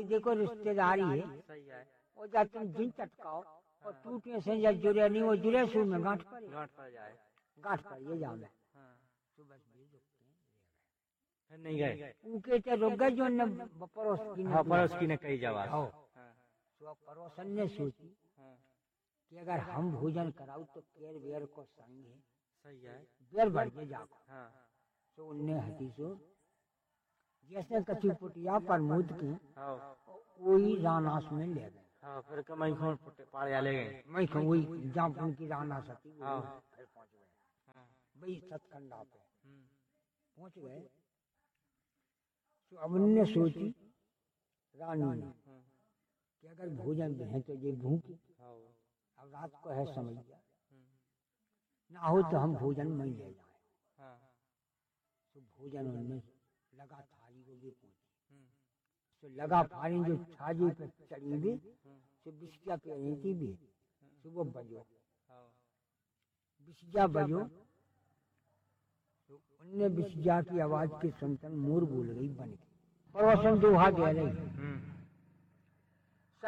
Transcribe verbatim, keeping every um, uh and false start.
देखो रिश्तेदारी है, सही है। वो जब तुम दिन चटकाओ और टूटने से जब जुड़े नहीं वो जुड़े शुरू में गांठ पर गांठ पड़ जाए, गांठ पर ये जावे हाँ। तो बस भी रुकते हैं, फिर नहीं गए, उनके तो रुक गए जो न पड़ोस की ने हाँ पड़ोस की ने कही जवाब, हाँ। हाँ, तो पड़ोसन ने सोची हाँ, कि अगर हम भोजन कराओ तो केर वेर को संग है, सही है, बेर बढ़ के जाओ। हाँ, तो उनने हती सो जैसे कच्ची पुटिया प्रमोद की हाँ, वही रानास में ले गए, हाँ, फिर कमाई खोल पुट्टे पाड़िया ले गए, मैं कहूँ वही जहाँ उनकी रानास थी हाँ, वही फिर पहुँच गए हाँ, वही सतखंडा पे हम्म, पहुँच गए। तो अब उनने सोची रानी ने हम्म, कि अगर भोजन है तो ये भूखी, हाँ, अब रात को है समझिया, हम्म, ना हो तो हम भोजन में ही ले जाए। हाँ, तो भोजन उनने लगा थाली को भी पहुंची, हम्म, तो लगा फाड़ी जो छाजी पे चढ़ी भी हम्म, तो बिस्किया पे रही थी भी तो वो बजो हाँ, बिस्किया बजो। तो उनने बिस्किया की आवाज के सुनकर मोर बोल गई बन के पड़ोसन दोहा दे रही हम्म,